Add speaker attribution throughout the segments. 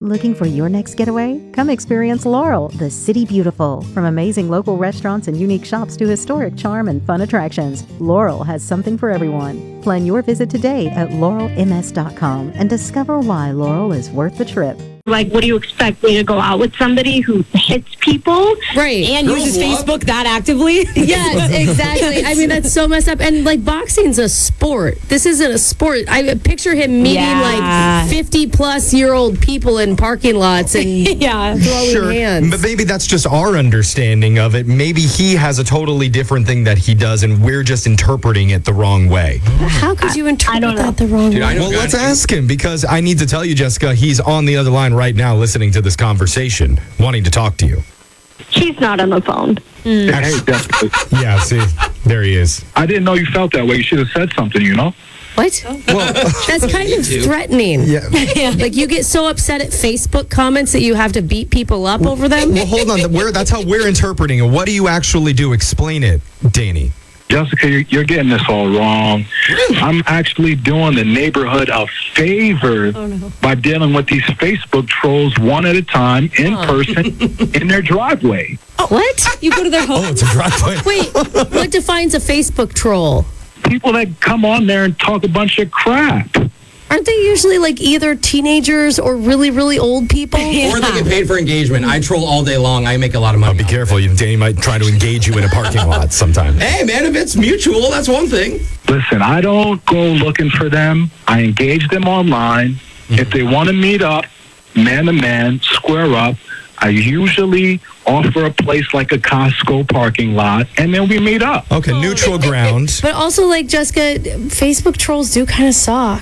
Speaker 1: Looking for your next getaway? Come experience Laurel, the city beautiful. From amazing local restaurants and unique shops to historic charm and fun attractions, Laurel has something for everyone. Plan your visit today at laurelms.com and discover why Laurel is worth the trip.
Speaker 2: Like, what do you expect me to go out with somebody who hits people?
Speaker 3: Right.
Speaker 4: And uses Facebook that actively?
Speaker 3: Yes, exactly. I mean, that's so messed up. And, like, boxing's a sport. This isn't a sport. I picture him meeting, like, 50-plus-year-old people in parking lots and throwing hands.
Speaker 5: But maybe that's just our understanding of it. Maybe he has a totally different thing that he does, and we're just interpreting it the wrong way.
Speaker 3: How could you interpret that the wrong way?
Speaker 5: Well, let's ask him, because I need to tell you, Jessica, he's on the other line right now listening to this conversation, wanting to talk to you.
Speaker 2: He's not on the phone.
Speaker 6: Hey, Jessica.
Speaker 5: Yeah, see, there he is.
Speaker 6: I didn't know you felt that way. You should have said something, you know?
Speaker 3: What?
Speaker 5: Well,
Speaker 3: that's kind of threatening.
Speaker 5: Yeah.
Speaker 3: Like, you get so upset at Facebook comments that you have to beat people up over them?
Speaker 5: Well, hold on. That's how we're interpreting it. What do you actually do? Explain it, Danny.
Speaker 6: Jessica, you're getting this all wrong. I'm actually doing the neighborhood a favor by dealing with these Facebook trolls one at a time in person in their driveway.
Speaker 3: What?
Speaker 4: You go to their home?
Speaker 5: Oh, it's a driveway.
Speaker 3: Wait, what defines a Facebook troll?
Speaker 6: People that come on there and talk a bunch of crap.
Speaker 3: Aren't they usually like either teenagers or really, really old people?
Speaker 7: Or they get paid for engagement. I troll all day long. I make a lot of money.
Speaker 5: Be careful. Danny might try to engage you in a parking lot sometime.
Speaker 7: Hey, man, if it's mutual, that's one thing.
Speaker 6: Listen, I don't go looking for them. I engage them online. If they want to meet up, man to man, square up, I usually offer a place like a Costco parking lot, and then we meet up.
Speaker 5: Okay, neutral ground.
Speaker 3: But also, like, Jessica, Facebook trolls do kind of suck.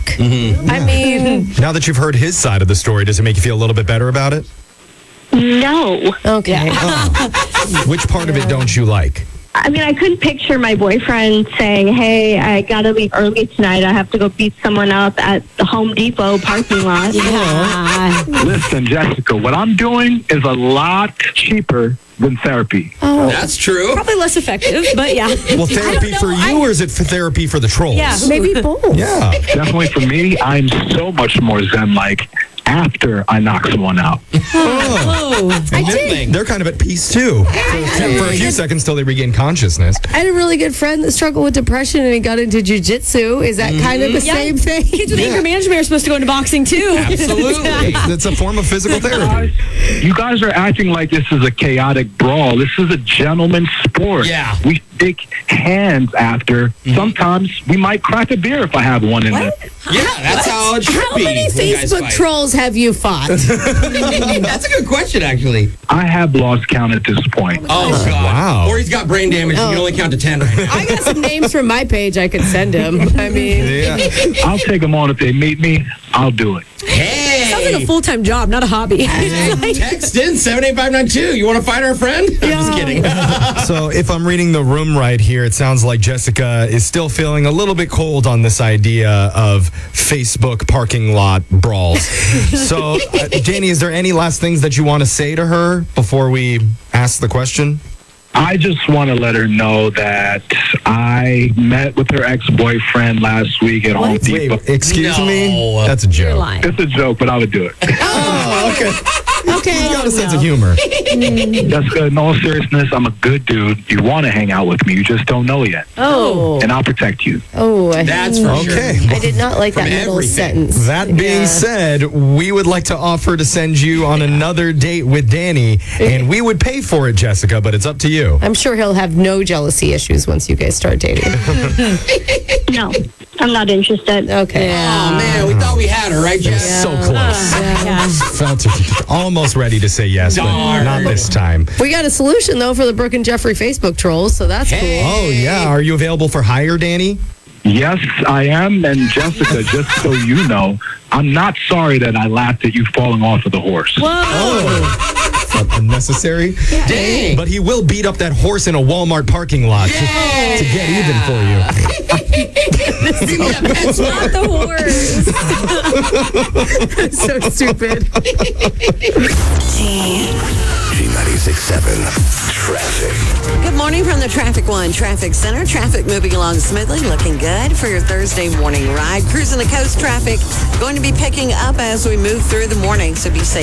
Speaker 3: I mean...
Speaker 5: Now that you've heard his side of the story, does it make you feel a little bit better about it?
Speaker 2: No.
Speaker 3: Okay.
Speaker 5: Which part of it don't you like?
Speaker 2: I mean, I couldn't picture my boyfriend saying, hey, I got to leave early tonight. I have to go beat someone up at the Home Depot parking lot.
Speaker 6: Listen, Jessica, what I'm doing is a lot cheaper than therapy.
Speaker 3: Oh.
Speaker 7: That's true.
Speaker 4: Probably less effective, but yeah.
Speaker 5: Well, therapy for you, or is it for therapy for the trolls?
Speaker 4: Yeah.
Speaker 3: Maybe both.
Speaker 5: Yeah.
Speaker 6: Definitely for me, I'm so much more zen-like after I knock someone out.
Speaker 5: They're kind of at peace, too. For a few seconds till they regain consciousness.
Speaker 3: I had a really good friend that struggled with depression and he got into jiu-jitsu. Is that kind of the same thing?
Speaker 4: Kids with anger management are supposed to go into boxing, too.
Speaker 7: Absolutely.
Speaker 5: It's a form of physical therapy.
Speaker 6: You guys are acting like this is a chaotic brawl. This is a gentleman's sport.
Speaker 7: Yeah.
Speaker 6: We shake hands after. Sometimes we might crack a beer if I have one in there.
Speaker 7: Yeah, that's how it should
Speaker 3: How
Speaker 7: be.
Speaker 3: many
Speaker 7: when guys
Speaker 3: Facebook
Speaker 7: fight.
Speaker 3: trolls have you fought?
Speaker 7: That's a good question, actually.
Speaker 6: I have lost count at this point.
Speaker 7: Oh, God.
Speaker 5: Wow.
Speaker 7: Or he's got brain damage. You can only count to 10 right now.
Speaker 3: I got some names from my page I could send him. I mean...
Speaker 5: Yeah.
Speaker 6: I'll take them on if they meet me. I'll do it.
Speaker 7: Hey.
Speaker 4: Sounds like a full-time job, not a hobby.
Speaker 7: Text in 78592. You want to fight our friend? I'm just kidding.
Speaker 5: So if I'm reading the room right here, it sounds like Jessica is still feeling a little bit cold on this idea of Facebook parking lot brawls. So, Danny, is there any last things that you want to say to her before we ask the question?
Speaker 6: I just want to let her know that I met with her ex-boyfriend last week at Home Depot.
Speaker 5: Wait, excuse me?
Speaker 7: No.
Speaker 5: That's a joke.
Speaker 6: It's a joke, but I would do it.
Speaker 5: Oh, okay.
Speaker 3: Okay.
Speaker 5: You got a sense of humor.
Speaker 6: Jessica, in all seriousness, I'm a good dude. You want to hang out with me. You just don't know yet.
Speaker 3: Oh.
Speaker 6: And I'll protect you.
Speaker 3: Oh.
Speaker 7: That's for sure.
Speaker 5: Okay.
Speaker 3: I did not like that middle
Speaker 7: everything.
Speaker 3: sentence.
Speaker 5: That being said, we would like to offer to send you on another date with Danny, and we would pay for it, Jessica, but it's up to you.
Speaker 3: I'm sure he'll have no jealousy issues once you guys start dating.
Speaker 2: No, I'm not interested.
Speaker 3: Okay.
Speaker 7: Oh, man. We thought we had her, right, Jess?
Speaker 5: So close. Felt almost ready to say yes, but
Speaker 7: Darn.
Speaker 5: not this time.
Speaker 3: We got a solution, though, for the Brooke and Jeffrey Facebook trolls, so that's
Speaker 7: Hey.
Speaker 3: cool.
Speaker 5: Oh, yeah. Are you available for hire, Danny?
Speaker 6: Yes, I am. And Jessica, just so you know, I'm not sorry that I laughed at you falling off of the horse.
Speaker 5: Felt unnecessary.
Speaker 7: Dang.
Speaker 5: But he will beat up that horse in a Walmart parking lot to get even for you.
Speaker 4: It's not the horse.
Speaker 3: So stupid.
Speaker 8: G96.7 Traffic.
Speaker 9: Good morning from the Traffic One Traffic Center. Traffic moving along smoothly, looking good for your Thursday morning ride. Cruising the coast traffic going to be picking up as we move through the morning, so be safe.